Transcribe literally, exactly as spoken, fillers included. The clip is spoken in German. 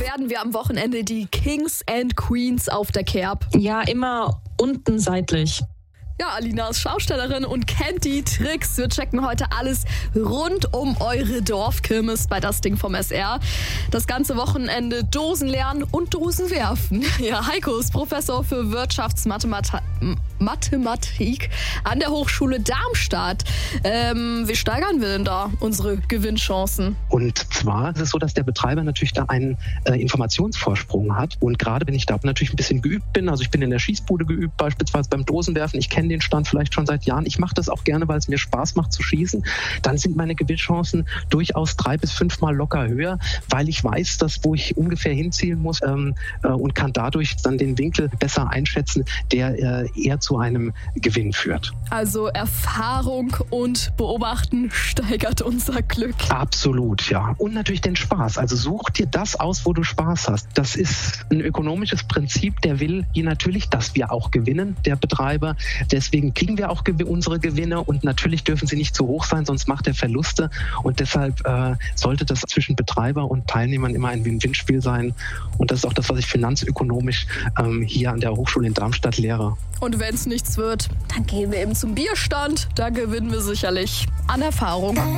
werden wir am Wochenende die Kings and Queens auf der Kerb? Ja, immer unten seitlich. Ja, Alina ist Schaustellerin und kennt die Tricks. Wir checken heute alles rund um eure Dorfkirmes bei Das Ding vom S R. Das ganze Wochenende Dosen lernen und Dosen werfen. Ja, Heiko ist Professor für Wirtschaftsmathematik Mathematik an der Hochschule Darmstadt. Ähm, wie steigern wir denn da unsere Gewinnchancen? Und zwar ist es so, dass der Betreiber natürlich da einen äh, Informationsvorsprung hat. Und gerade wenn ich da natürlich ein bisschen geübt bin, also ich bin in der Schießbude geübt, beispielsweise beim Dosenwerfen, ich kenne den Stand vielleicht schon seit Jahren, ich mache das auch gerne, weil es mir Spaß macht zu schießen, dann sind meine Gewinnchancen durchaus drei bis fünfmal locker höher, weil ich weiß, dass wo ich ungefähr hinzielen muss ähm, äh, und kann dadurch dann den Winkel besser einschätzen, der äh, eher zu einem Gewinn führt. Also Erfahrung und Beobachten steigert unser Glück. Absolut, ja. Und natürlich den Spaß. Also such dir das aus, wo du Spaß hast. Das ist ein ökonomisches Prinzip, der will hier natürlich, dass wir auch gewinnen, der Betreiber. Deswegen kriegen wir auch unsere Gewinne und natürlich dürfen sie nicht zu hoch sein, sonst macht er Verluste. Und deshalb äh, sollte das zwischen Betreiber und Teilnehmern immer ein Win-Win-Spiel sein. Und das ist auch das, was ich finanzökonomisch ähm, hier an der Hochschule in Darmstadt lehre. Und wenn es nichts wird, dann gehen wir eben zum Bierstand. Da gewinnen wir sicherlich an Erfahrung.